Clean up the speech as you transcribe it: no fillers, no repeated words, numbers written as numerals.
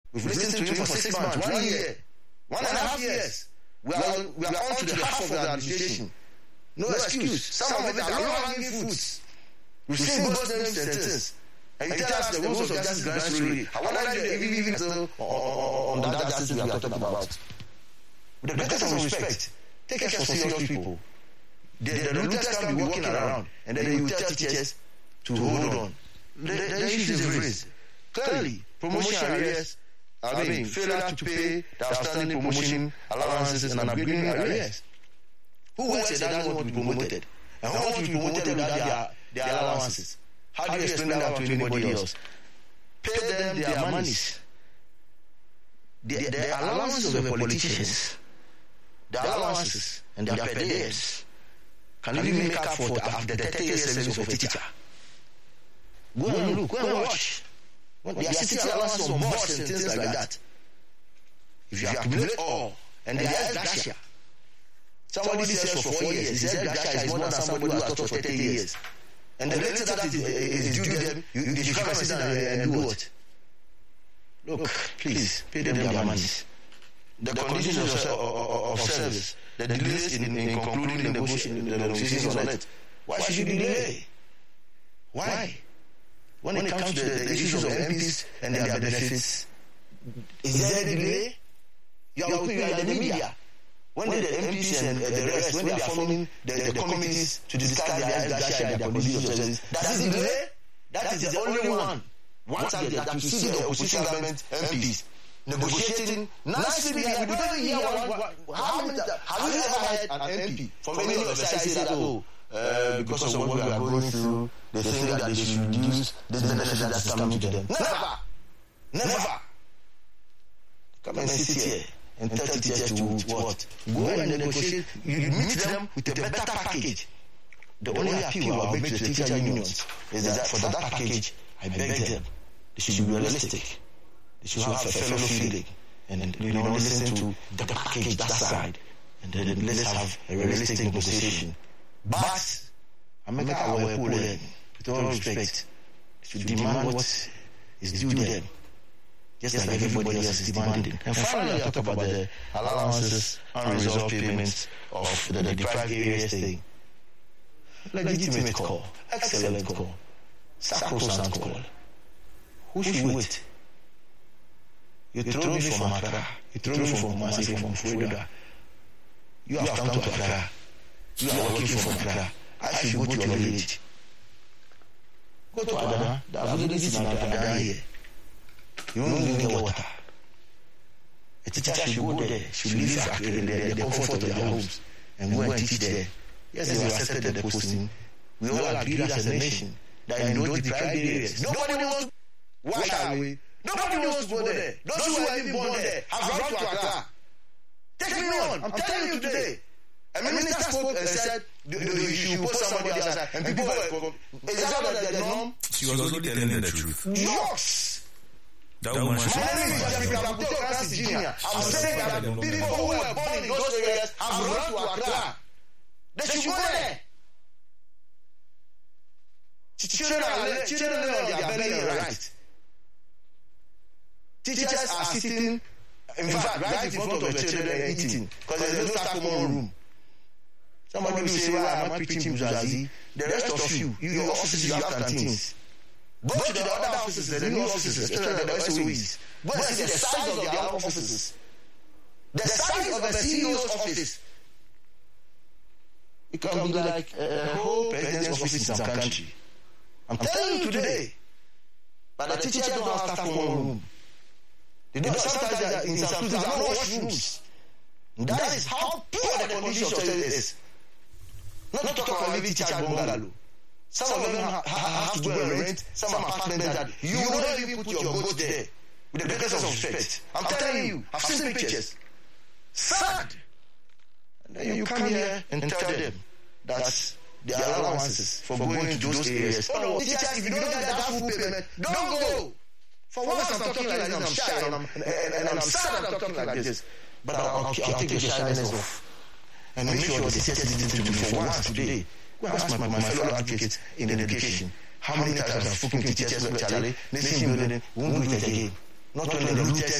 We've listened to him for 6 months, 1 year, 1.5 years. We are on to the half of the administration. No excuse. Some of it are low-hanging fruits. We've seen both names sentence. And you tell us the rules of justice grants really. I wonder if even still on that justice we are talking about. With the greatest of respect, take us for serious people. The looters can be walking around, and then you tell teachers to hold on. The issues is raised. Clearly, promotion arrears, failure to pay the outstanding promotion allowances and upgrading arrears. Who else doesn't want to be promoted? And who wants to be promoted without their allowances? How do you explain that to anybody else? Pay them their monies. The allowances of the politicians, the allowances and their per days can even make up for the 30 years service of a teacher. Go and look, go and watch. They are city allowances on boards and things like that. If you accumulate all, and they are Gasha. Somebody says for 4 years, he said Gasha is more than somebody who has taught for 30 years. And the little that is due to them, you come and sit down and do what? Look, please, pay them their monies. The conditions of service, the delays in concluding the negotiations on it. Why should you delay? Why? When it comes to the issues of MPs and their benefits, is there a delay? You are the media. When the MPs and the rest, when they are forming the committees to discuss their conditions of service, that is delay. That is the only one. One time that you see the opposition government MPs negotiating nicely. We don't hear have you ever heard an MP from any of the sides say that because of what we are going through, they think that they should reduce this benefit that is coming to them? Never. Come and sit here and tell teachers to what? Go and negotiate. You meet them with a better package. The only appeal I'll make to the teacher unions is that for that package, I beg them, they should be realistic. They should have a fellow feeling and listen to the package, that side, and then let's have a realistic negotiation. But I make our poor, with all respect, should demand what is due them, just like everybody else is demanding. And finally, I talk about the allowances, unresolved payments of the deprived areas thing. Legitimate call, excellent call, sacrosanct call. Who should wait? You throw me from Accra, you throw me from Kumasi, from Florida. You have come to Accra. You are working from Accra. I should go to your village. Go to Adana. The village is in Adana here. You won't drink water. A teacher should go there, should live in the comfort of their homes and go and teach there. Yes, they accepted the posting. We all agreed as a nation that in those deprived areas, nobody wants to. Why are we? Nobody wants to go there. Those who are even born there have run to Accra. Take me on. I'm telling you today. A minister spoke and said you should put somebody outside, and people were. Is that the norm? She was also telling the truth. Yes. That woman. My name is Jeffrey Kabuto Jr. I'm saying that people who were born in those areas have run to Accra. They should go there. Children on their belly right. Teachers are sitting, in fact, right in front of the children and eating, because there's no staff common room. Somebody will say, why am I preaching Zazi? The rest of you, your offices, you have canteens. Go to the other offices, the new offices, especially the SOEs. Go and see the size of their offices. The size of the CEO's office. It can be like a whole president's office in some country. I'm telling you today. But the teachers don't have staff common room. They don't, sometimes in some schools there are no washrooms. That is how poor the condition of children is. Not to talk about living teacher bungalow. Some of them have to go and rent some apartments that you don't even put your boat there. With the greatest of respect. I'm telling you, I've seen pictures. Sad. And then you come here and tell them that their allowances for going to those areas. Oh no, teachers, if you don't get that full payment, don't go. For once I'm talking like this, I'm shy and I'm sad I'm talking like this. But I'll take the shyness off and make sure the teachers listen to me for once today. Go and ask my fellow advocates in education. How many times I've spoken to teachers, Charlie, nation building, won't do it again. Not when the rooters